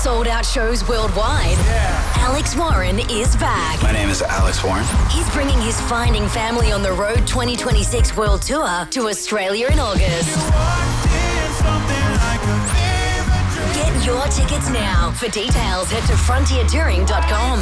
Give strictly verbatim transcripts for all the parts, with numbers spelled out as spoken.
Sold out shows worldwide. Yeah. Alex Warren is back. My name is Alex Warren. He's bringing his Finding Family on the Road twenty twenty-six World Tour to Australia in August. Get your tickets now. For details, head to frontier touring dot com.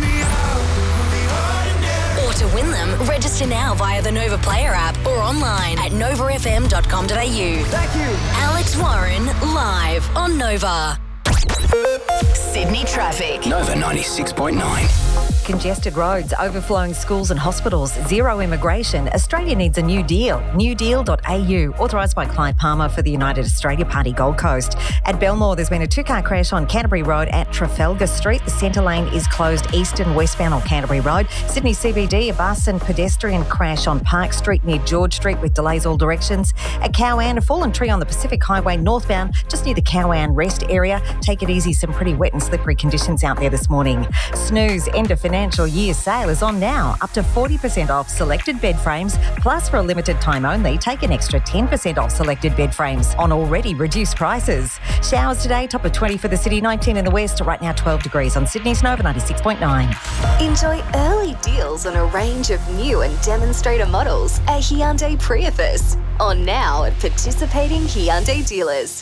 Or to win them, register now via the Nova Player app or online at nova f m dot com dot a u. Thank you. Alex Warren, live on Nova. Sydney traffic. Nova ninety-six point nine. Congested roads, overflowing schools and hospitals, zero immigration. Australia needs a new deal. new deal dot a u. Authorised by Clive Palmer for the United Australia Party Gold Coast. At Belmore, there's been a two-car crash on Canterbury Road at Trafalgar Street. The centre lane is closed east and westbound on Canterbury Road. Sydney C B D, a bus and pedestrian crash on Park Street near George Street with delays all directions. At Cowan, a fallen tree on the Pacific Highway northbound just near the Cowan Rest area. Take it easy, some pretty wet and slippery conditions out there this morning. Snooze, end of financial year sale is on now. Up to forty percent off selected bed frames, plus for a limited time only, take an extra ten percent off selected bed frames on already reduced prices. Showers today, top of twenty for the city, nineteen in the west, right now twelve degrees on Sydney's Nova ninety-six point nine. Enjoy early deals on a range of new and demonstrator models at Hyundai Prius. On now at participating Hyundai dealers.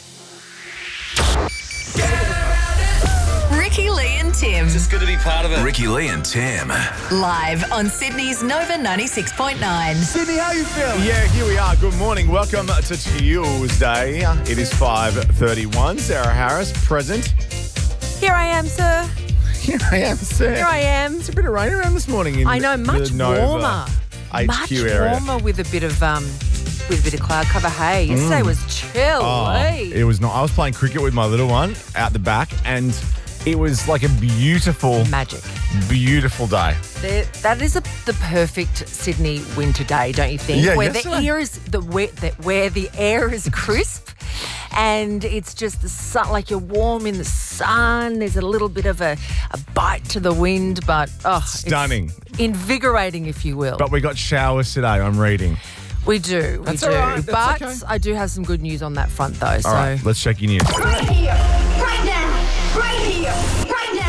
Ricky Lee and Tim. Just good to be part of it. Ricky Lee and Tim. Live on Sydney's Nova ninety-six point nine. Sydney, how you feeling? Yeah, here we are. Good morning. Welcome to Tuesday. It is five thirty-one. Sarah Harris, present. Here I am, sir. Here I am, sir. Here I am. It's a bit of rain around this morning in I know, much the Nova warmer. H Q much area. warmer with a bit of um, with a bit of cloud cover. Hey, yesterday was chilly. Oh, it was not. I was playing cricket with my little one out the back, and it was like a beautiful, Magic. beautiful day. There, that is a, the perfect Sydney winter day, don't you think? Yeah, where yesterday. the air is the where, the where the air is crisp, and it's just the sun. Like you're warm in the sun. There's a little bit of a, a bite to the wind, but oh, Stunning. it's invigorating, if you will. But we got showers today, I'm reading. we do, we That's do. all right, that's But okay. I do have some good news on that front, though. So. All right, let's check your news. Right here, right now, right here, right now.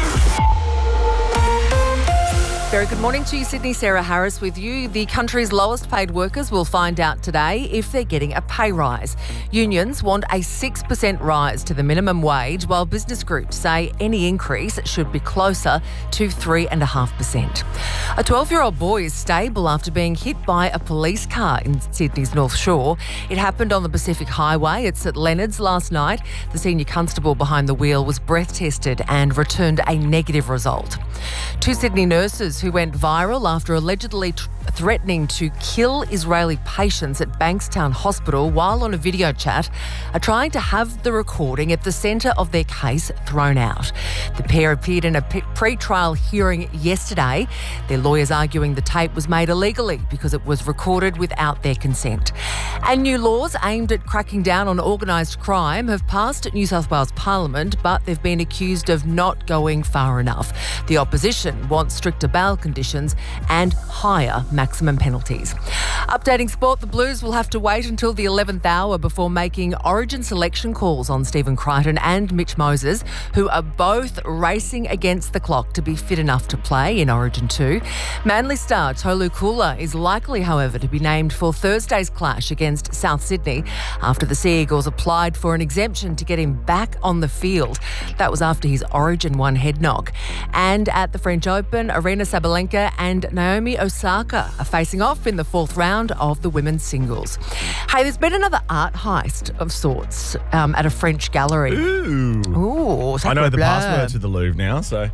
Very good morning to you, Sydney. Sarah Harris with you. The country's lowest paid workers will find out today if they're getting a pay rise. Unions want a six percent rise to the minimum wage, while business groups say any increase should be closer to three point five percent. A twelve-year-old boy is stable after being hit by a police car in Sydney's North Shore. It happened on the Pacific Highway at St Leonard's last night. The senior constable behind the wheel was breath tested and returned a negative result. Two Sydney nurses who went viral after allegedly t- threatening to kill Israeli patients at Bankstown Hospital while on a video chat are trying to have the recording at the centre of their case thrown out. The pair appeared in a p- pre-trial hearing yesterday. Their lawyers arguing the tape was made illegally because it was recorded without their consent. And new laws aimed at cracking down on organised crime have passed at New South Wales Parliament, but they've been accused of not going far enough. The opposition wants stricter bail conditions and higher maximum penalties. Updating sport, the Blues will have to wait until the eleventh hour before making Origin selection calls on Stephen Crichton and Mitch Moses, who are both racing against the clock to be fit enough to play in Origin two. Manly star Tolu Kula is likely, however, to be named for Thursday's clash against South Sydney after the Sea Eagles applied for an exemption to get him back on the field. That was after his Origin one head knock. And at the French Open, Arena Sabalenka and Naomi Osaka are facing off in the fourth round of the women's singles. Hey, there's been another art heist of sorts um, at a French gallery. Ooh. Ooh, I know the blah. password to the Louvre now, so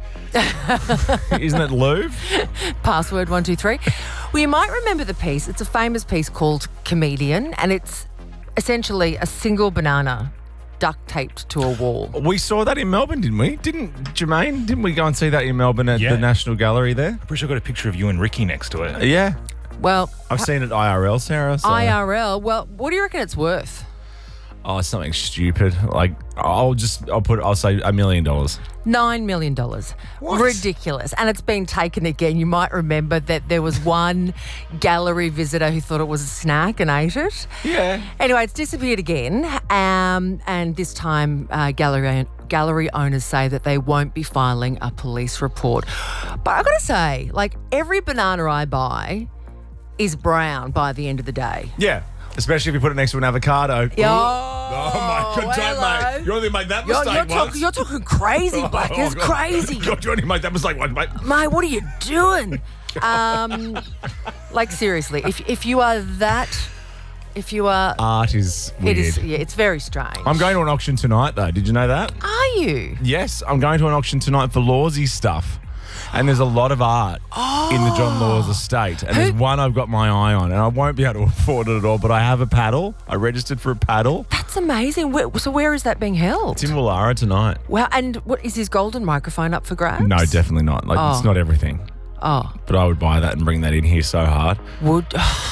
isn't it Louvre? Password one two three. Well, you might remember the piece. It's a famous piece called Comedian, and it's essentially a single banana duct taped to a wall. We saw that in Melbourne, didn't we? Didn't Jermaine? Didn't we go and see that in Melbourne at Yeah. the National Gallery there? I'm pretty sure I got a picture of you and Ricky next to it. Yeah, Well, I've seen it I R L, Sarah. So. I R L. Well, what do you reckon it's worth? Oh, it's something stupid. Like, I'll just, I'll put, I'll say a million dollars. Nine million dollars. Ridiculous. And it's been taken again. You might remember that there was one gallery visitor who thought it was a snack and ate it. Yeah. Anyway, it's disappeared again. Um, and this time, uh, gallery gallery owners say that they won't be filing a police report. But I've got to say, like, every banana I buy is brown by the end of the day. Yeah. Especially if you put it next to an avocado. Yo, Oh, my God, don't, hello. mate. You only made that You're, mistake you're, once. talk, you're talking crazy, Black. It's Oh, God. crazy. God, you only made that mistake once, mate. Mate, what are you doing? Um, like, seriously, if if you are that, if you are, Art is weird. it is, yeah, it's very strange. I'm going to an auction tonight, though. Did you know that? Are you? Yes, I'm going to an auction tonight for Lawsy stuff. And there's a lot of art in the John Laws estate. And there's one I've got my eye on. And I won't be able to afford it at all, but I have a paddle. I registered for a paddle. That's amazing. Where, so where is that being held? It's in Woollahra tonight. Wow, and what is his golden microphone up for grabs? No, definitely not. Like, Oh. it's not everything. Oh, But I would buy that and bring that in here so hard. would.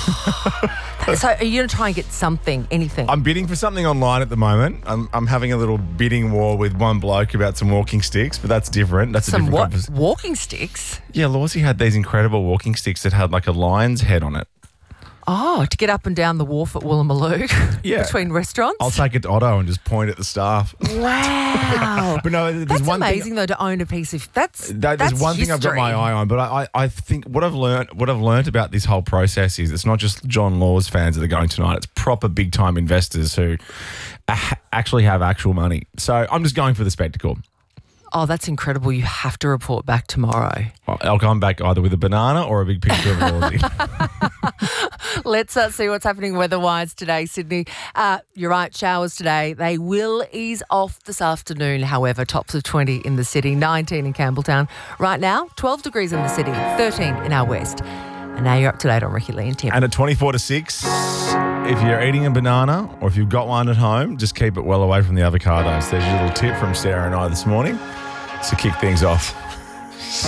So are you going to try and get something, anything? I'm bidding for something online at the moment. I'm, I'm having a little bidding war with one bloke about some walking sticks, but that's different. That's a Some different what? conversation. Walking sticks? Yeah, Lawsy had these incredible walking sticks that had like a lion's head on it. Oh, to get up and down the wharf at Woolloomooloo Yeah. between restaurants? I'll take it to Otto and just point at the staff. Wow. But no, there's That's one thing. amazing, though, to own a piece of that's. That, that's there's one thing I've got my history. eye on, but I, I, I think what I've learned what I've learned about this whole process is it's not just John Laws fans that are going tonight. It's proper big time investors who a- actually have actual money. So I'm just going for the spectacle. Oh, that's incredible. You have to report back tomorrow. I'll come back either with a banana or a big picture of Lawsy. Let's uh, see what's happening weather-wise today, Sydney. Uh, you're right, showers today. They will ease off this afternoon, however, tops of twenty in the city, nineteen in Campbelltown. Right now, twelve degrees in the city, thirteen in our west. And now you're up to date on Ricky Lee and Tim. And at twenty-four to six, if you're eating a banana or if you've got one at home, just keep it well away from the avocados. There's your little tip from Sarah and I this morning to kick things off.